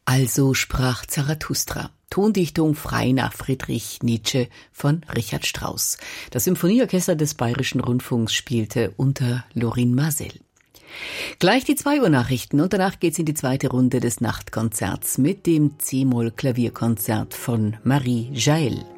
Also sprach Zarathustra. Tondichtung frei nach Friedrich Nietzsche von Richard Strauss. Das Symphonieorchester des Bayerischen Rundfunks spielte unter Lorin Maazel. Gleich die 2 Uhr Nachrichten und danach geht's in die zweite Runde des Nachtkonzerts mit dem C-Moll Klavierkonzert von Marie Jael.